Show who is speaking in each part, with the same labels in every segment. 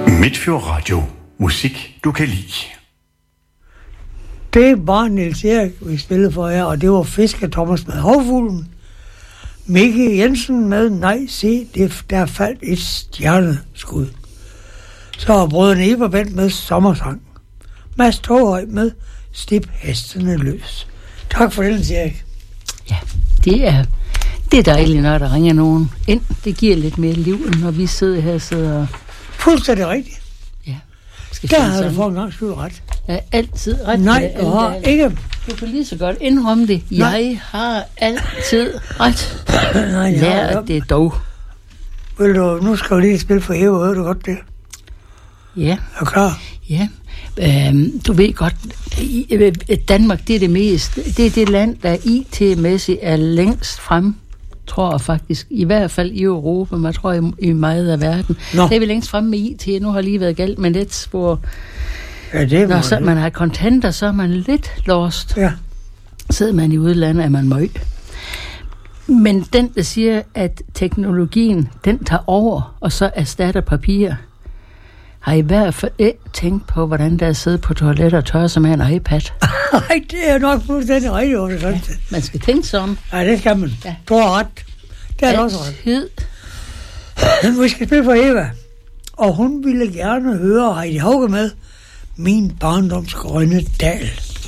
Speaker 1: Midtfjord Radio. Musik, du kan lide.
Speaker 2: Det var Niels Erik, vi spillede for jer, og det var Fisker Thomas med Hovfuglen. Mikke Jensen med Nej, se, der faldt et stjerneskud. Så var brødrene Eberband med Sommersang. Mads Toghøj med Stip hestene løs. Tak for det, Niels Erik.
Speaker 3: Ja, det er dejligt, når der ringer nogen ind. Det giver lidt mere liv, end når vi sidder og...
Speaker 2: Fuldstændig rigtigt.
Speaker 3: Ja.
Speaker 2: Der havde du for en gang skyld ret.
Speaker 3: Jeg har altid ret.
Speaker 2: Nej, du har ikke.
Speaker 3: Du kan lige så godt indrømme det.
Speaker 2: Nej.
Speaker 3: Jeg har altid ret.
Speaker 2: Nej,
Speaker 3: lær det dog.
Speaker 2: Vil du, nu skal du lige spille for Eva, hører du godt det?
Speaker 3: Ja.
Speaker 2: Er du klar?
Speaker 3: Ja. Du ved godt, Danmark, det er det mest, det er det land, der IT-mæssigt er længst frem, tror jeg faktisk, i hvert fald i Europa, men jeg tror i meget af verden.
Speaker 2: Nå.
Speaker 3: Det er vi længst fremme med IT, nu har lige været galt med netspor.
Speaker 2: Ja, det
Speaker 3: når så man har kontanter, så er man lidt lost.
Speaker 2: Ja.
Speaker 3: Sidder man i udlandet, er man møg. Men den, der siger, at teknologien, den tager over, og så erstatter papir, har i hvert fald ikke tænkt på, hvordan der er siddet på toilet og tørre som en iPad.
Speaker 2: Nej, det er nok fuldstændig rigtigt.
Speaker 3: Ja, man skal tænke sig om.
Speaker 2: Ja, det skal man.
Speaker 3: Ja.
Speaker 2: Du har ret. Det er også ret. Vi skal spille for Eva. Og hun ville gerne høre Heidi Hauge med Min barndoms grønne dal.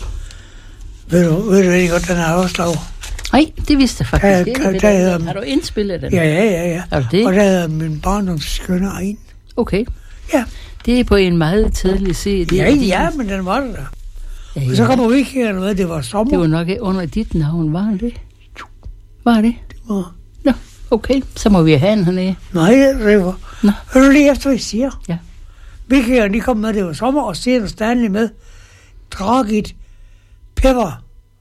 Speaker 2: Ved du ikke godt, den er afslag?
Speaker 3: Nej, det vidste jeg faktisk ikke. Har du indspillet den?
Speaker 2: Ja.
Speaker 3: Har du det?
Speaker 2: Og der hedder Min barndoms skønne egen.
Speaker 3: Okay.
Speaker 2: Ja.
Speaker 3: Det er på en meget tidlig CD.
Speaker 2: Ja, men den var der. Ja. Og så kommer vi ikke med, det var sommer.
Speaker 3: Det var nok under dit navn, var det? Var det?
Speaker 2: Det var.
Speaker 3: Nå, okay. Så må vi have en hernede.
Speaker 2: Nej, det var.
Speaker 3: Nå.
Speaker 2: Hør du lige efter, hvad jeg siger?
Speaker 3: Ja.
Speaker 2: Vikinger, de kom med, det var sommer, og Sten Stanley med Dragit Pepper.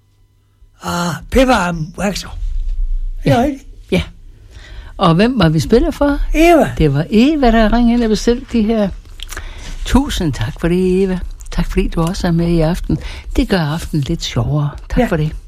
Speaker 2: Pepper Waxer. Ja, rigtigt.
Speaker 3: Ja. Og hvem var vi spiller for?
Speaker 2: Eva.
Speaker 3: Det var Eva, der ringede ind og bestilte de her. Tusind tak for det, Eva. Tak fordi du også er med i aften. Det gør aftenen lidt sjovere. Tak for det.